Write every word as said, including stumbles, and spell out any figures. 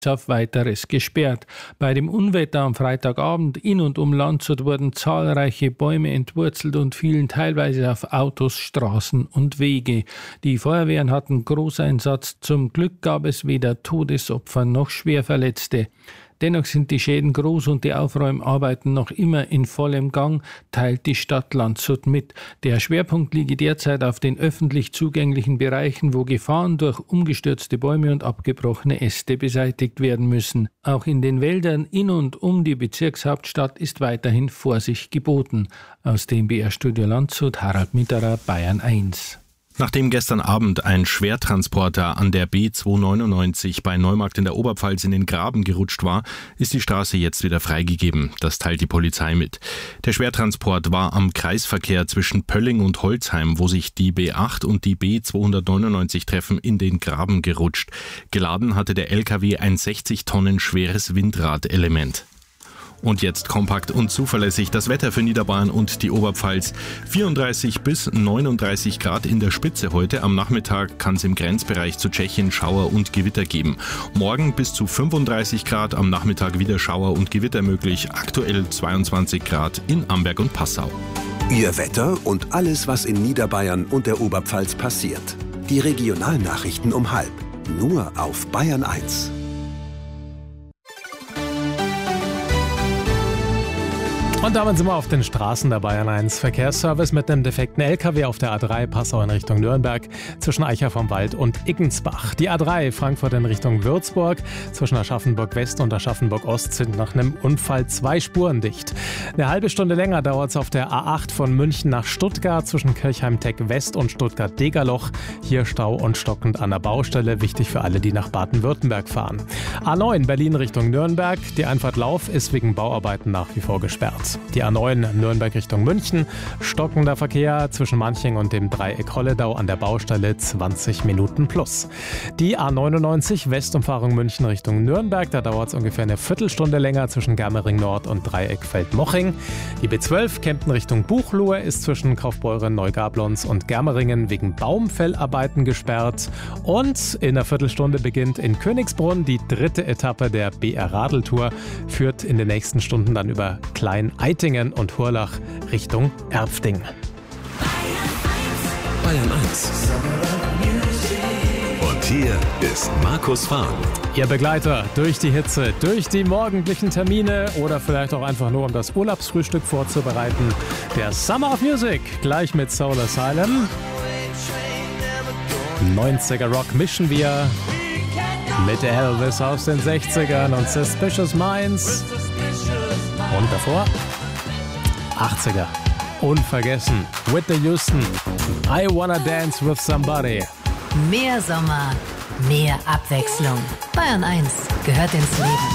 auf Weiteres gesperrt. Bei dem Unwetter am Freitagabend in und um Landshut wurden zahlreiche Bäume entwurzelt und fielen teilweise auf Autos, Straßen und Wege. Die Feuerwehren hatten Großeinsatz. Zum Glück gab es weder Todesopfer noch Schwerverletzte. Dennoch sind die Schäden groß und die Aufräumarbeiten noch immer in vollem Gang, teilt die Stadt Landshut mit. Der Schwerpunkt liege derzeit auf den öffentlich zugänglichen Bereichen, wo Gefahren durch umgestürzte Bäume und abgebrochene Äste beseitigt werden müssen. Auch in den Wäldern in und um die Bezirkshauptstadt ist weiterhin Vorsicht geboten. Aus dem B R-Studio Landshut, Harald Mitterer, Bayern eins. Nachdem gestern Abend ein Schwertransporter an der B zweihundertneunundneunzig bei Neumarkt in der Oberpfalz in den Graben gerutscht war, ist die Straße jetzt wieder freigegeben. Das teilt die Polizei mit. Der Schwertransport war am Kreisverkehr zwischen Pölling und Holzheim, wo sich die B acht und die B zweihundertneunundneunzig treffen, in den Graben gerutscht. Geladen hatte der L K W ein sechzig Tonnen schweres Windradelement. Und jetzt kompakt und zuverlässig das Wetter für Niederbayern und die Oberpfalz. vierunddreißig bis neununddreißig Grad in der Spitze heute. Am Nachmittag kann es im Grenzbereich zu Tschechien Schauer und Gewitter geben. Morgen bis zu fünfunddreißig Grad, am Nachmittag wieder Schauer und Gewitter möglich. Aktuell zweiundzwanzig Grad in Amberg und Passau. Ihr Wetter und alles, was in Niederbayern und der Oberpfalz passiert. Die Regionalnachrichten um halb. Nur auf Bayern eins. Und damit sind wir auf den Straßen der Bayern eins. Verkehrsservice mit einem defekten L K W auf der A drei Passau in Richtung Nürnberg zwischen Eicher vom Wald und Iggensbach. Die A drei Frankfurt in Richtung Würzburg zwischen Aschaffenburg West und Aschaffenburg Ost sind nach einem Unfall zwei Spuren dicht. Eine halbe Stunde länger dauert es auf der A acht von München nach Stuttgart zwischen Kirchheim-Teck West und Stuttgart-Degerloch. Hier Stau und stockend an der Baustelle. Wichtig für alle, die nach Baden-Württemberg fahren. A neun Berlin Richtung Nürnberg. Die Einfahrt Lauf ist wegen Bauarbeiten nach wie vor gesperrt. Die A neun Nürnberg Richtung München. Stockender Verkehr zwischen Manching und dem Dreieck Holledau an der Baustelle zwanzig Minuten plus. Die A neunundneunzig Westumfahrung München Richtung Nürnberg. Da dauert es ungefähr eine Viertelstunde länger zwischen Germering Nord und Dreieck Feldmoching. Die B zwölf Kempten Richtung Buchloe ist zwischen Kaufbeuren, Neugablons und Germeringen wegen Baumfellarbeiten gesperrt. Und in einer Viertelstunde beginnt in Königsbrunn die dritte Etappe der B R-Radeltour. Führt in den nächsten Stunden dann über Klein-Eitingen und Hurlach Richtung Erpfding. Bayern eins. Und hier ist Markus Fahn. Ihr Begleiter durch die Hitze, durch die morgendlichen Termine oder vielleicht auch einfach nur, um das Urlaubsfrühstück vorzubereiten. Der Summer of Music, gleich mit Soul Asylum. neunziger Rock mischen wir mit Elvis aus den sechzigern und Suspicious Minds. Und davor achtziger. Unvergessen. Whitney Houston. I Wanna Dance with Somebody. Mehr Sommer, mehr Abwechslung. Bayern eins gehört ins Leben.